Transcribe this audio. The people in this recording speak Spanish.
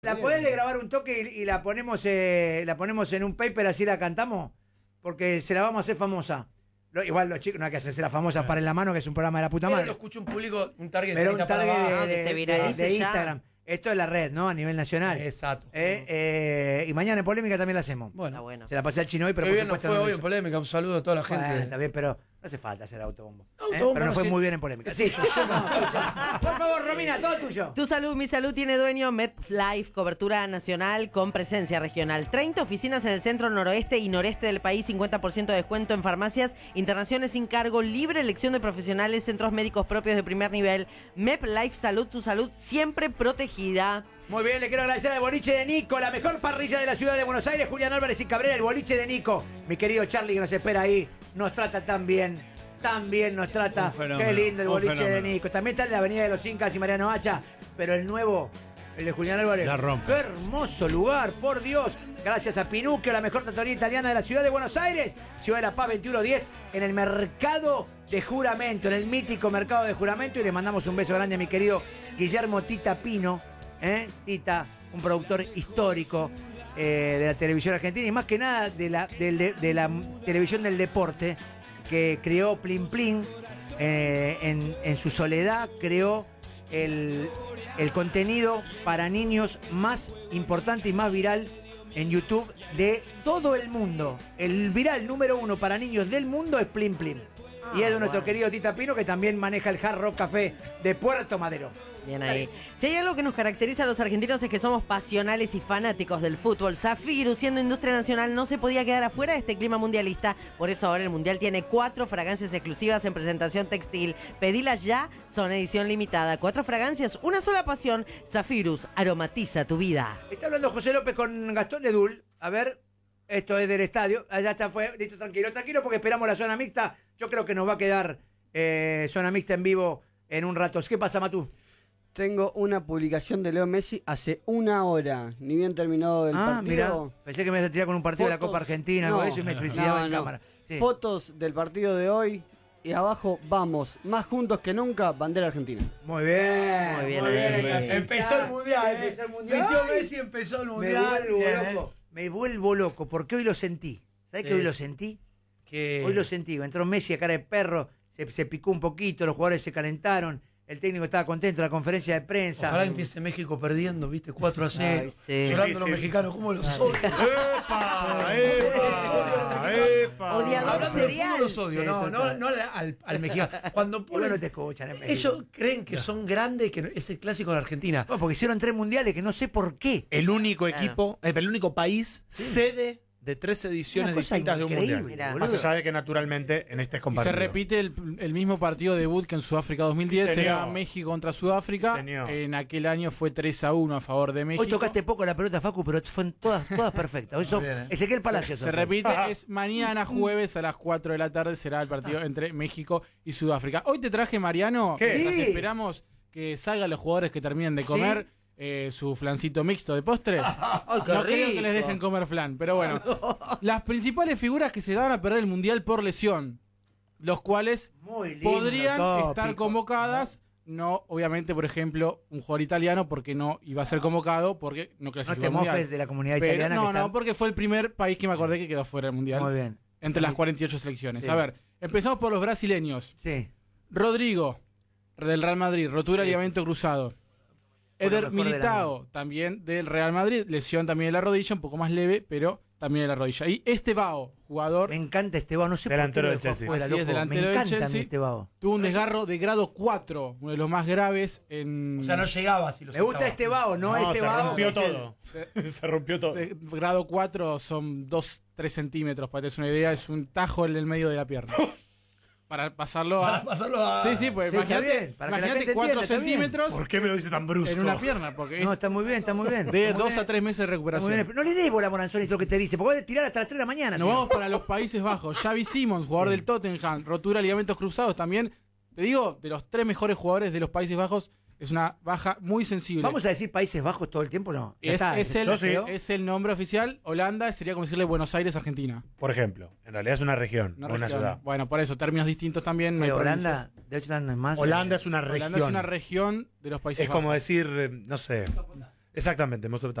¿La podés de grabar un toque y la ponemos en un paper así la cantamos? Porque se la vamos a hacer famosa. Igual los chicos no hay que hacerse la famosa para en la mano, que es un programa de la puta madre. Pero lo escucha un público, un target. Pero un target que se viralice de ya. Instagram. Esto es la red, ¿no? A nivel nacional. Exacto. Y mañana en Polémica también la hacemos. Bueno. Se la pasé al chino hoy, pero Qué por bien nos supuesto fue no hoy lo en hizo. Polémica. Un saludo a toda la gente. Bueno, está bien, pero no hace falta hacer autobombo. Autobombo, Pero nos no fue sé. muy bien en Polémica. Sí, yo no. Por favor, Romina, todo tuyo. Tu salud, mi salud tiene dueño MedLife, cobertura nacional con presencia regional. 30 oficinas en el centro noroeste y noreste del país, 50% de descuento en farmacias, internaciones sin cargo, libre elección de profesionales, centros médicos propios de primer nivel. MedLife Salud, tu salud siempre protegida. Muy bien, le quiero agradecer al boliche de Nico, la mejor parrilla de la ciudad de Buenos Aires, Julián Álvarez y Cabrera, el boliche de Nico. Mi querido Charlie que nos espera ahí, nos trata tan bien nos trata. Un fenómeno, Qué lindo el un boliche de fenómeno. Nico. También está en la Avenida de los Incas y Mariano Hacha, pero el nuevo, el de Julián Álvarez. La rompe. Qué hermoso lugar, por Dios. Gracias a Pinucchio, la mejor trattoria italiana de la ciudad de Buenos Aires, Ciudad de la Paz 2110, en el mercado de Juramento, en el mítico mercado de Juramento. Y le mandamos un beso grande a mi querido Guillermo Tita Pino, Tita, un productor histórico de la televisión argentina y más que nada de la televisión del deporte, que creó Plin Plin en su soledad, creó el contenido para niños más importante y más viral en YouTube de todo el mundo. El viral número 1 para niños del mundo es Plin Plin. Y es de nuestro querido Tita Pino, que también maneja el Hard Rock Café de Puerto Madero. Bien ahí. Si hay algo que nos caracteriza a los argentinos es que somos pasionales y fanáticos del fútbol. Zafiro, siendo industria nacional, no se podía quedar afuera de este clima mundialista. Por eso ahora el Mundial tiene 4 fragancias exclusivas en presentación textil. Pedilas ya, son edición limitada. 4 fragancias, una sola pasión. Zafirus, aromatiza tu vida. Está hablando José López con Gastón Edul. A ver, esto es del estadio. Allá está, fue. Listo, tranquilo, porque esperamos la zona mixta. Yo creo que nos va a quedar zona mixta en vivo en un rato. ¿Qué pasa, Matú? Tengo una publicación de Leo Messi hace 1 hora, ni bien terminado el partido. Mirá, pensé que me ibas a tirar con un partido de la Fotos- Copa Argentina, no, algo de eso, y me suicidaba en no. cámara. Sí. Fotos del partido de hoy y abajo, vamos, más juntos que nunca, bandera argentina. Muy bien, Muy bien, Gastón. Empezó el mundial. Empezó el mundial. Metió Ay, Messi, empezó el Me mundial. vuelvo Bien, loco. Me vuelvo loco, porque hoy lo sentí. ¿Sabés que hoy lo sentí? Que Hoy lo sentí. Entró Messi a cara de perro, se picó un poquito, los jugadores se calentaron, el técnico estaba contento, la conferencia de prensa. Ojalá empiece México perdiendo, ¿viste? 4-0. Ay, sí. Llorando los mexicanos, ¿cómo los odio? ¡Epa! ¡Epa! Odiador Hablando de serial. fútbol los odio, Sí, no, total. no al mexicano. Cuando Igual ponen, no te escuchan en México. ellos creen que son grandes y que es el clásico de la Argentina. Bueno, porque hicieron 3 mundiales que no sé por qué. El único Claro. equipo, el único país sede de 3 ediciones Una cosa distintas de un increíble, mundial. Mirá. Más allá de que naturalmente en este es Y se compartido. repite el mismo partido debut que en Sudáfrica 2010, Sí, señor. era México contra Sudáfrica. Sí, señor. En aquel año fue 3-1 a favor de México. Hoy tocaste poco la pelota, Facu, pero fueron todas perfectas. Hoy son bien, Ezequiel Palacios. Se repite, es mañana jueves a las 4 de la tarde será el partido entre México y Sudáfrica. Hoy te traje, Mariano, ¿Qué? mientras Sí. esperamos que salgan los jugadores que terminen de comer su flancito mixto de postre. ¡Ay, qué No creo que rico! les dejen comer flan, pero bueno. Las principales figuras que se van a perder el Mundial por lesión, los cuales Muy lindo podrían tópico. estar convocadas. No, obviamente, por ejemplo, un jugador italiano, porque no iba a ser convocado, porque no No clasificó te al Mundial. mofes de la comunidad Pero italiana. no, que están- no, porque fue el primer país que me acordé que quedó fuera del Mundial. Muy bien. Entre las 48 selecciones. Sí. A ver, empezamos por los brasileños. Sí. Rodrigo, del Real Madrid, rotura de ligamento cruzado. Por lo Eder mejor del Militao, también del Real Madrid, lesión también de la rodilla, un poco más leve, pero también de la rodilla. Y Estevao, jugador, Me encanta Estebao, no sé Delantero por qué lo del dejó Chelsea. afuera, Así es, loco. delantero Me del encanta Chelsea. mi Estebao. tuvo un desgarro de grado 4, uno de los más graves en... O sea, no llegaba si los Me gusta sacaba. Estebao, no ese se Bao. rompió es el- todo. Se rompió todo. de grado 4 son 2-3 centímetros, para que te des una idea, es un tajo en el medio de la pierna. Para pasarlo Para a... pasarlo a. Sí, pues Sí, está imagínate, bien, para que la imagínate gente 4 entienda, está bien. centímetros ¿Por qué me lo dice tan brusco? en una pierna, porque No, es está muy bien, está muy bien. de Está muy 2 bien. a 3 meses de Está muy recuperación. bien. No le des bola a Moranzoni lo que te dice, porque va a tirar hasta las 3 de la mañana. Nos si no. vamos para los Países Bajos. Xavi Simons, jugador del Tottenham, rotura de ligamentos cruzados también. Te digo, de los 3 mejores jugadores de los Países Bajos, es una baja muy sensible. ¿Vamos a decir Países Bajos todo el tiempo? No. Ya está, Es yo el, sé. es el nombre oficial. Holanda sería como decirle Buenos Aires, Argentina. Por ejemplo, en realidad es una región, no una región. ciudad. Bueno, por eso, términos distintos también. No hay Pero provincias. Holanda, de hecho, no es más. Holanda es una región. Holanda es una región de los Países Es Bajos. como decir, no sé, Exactamente, Mesopotamia.